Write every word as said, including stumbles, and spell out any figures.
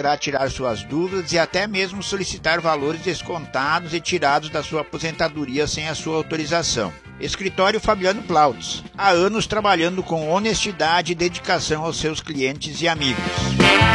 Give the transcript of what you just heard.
poderá tirar suas dúvidas e até mesmo solicitar valores descontados e tirados da sua aposentadoria sem a sua autorização. Escritório Fabiano Plautos, há anos trabalhando com honestidade e dedicação aos seus clientes e amigos.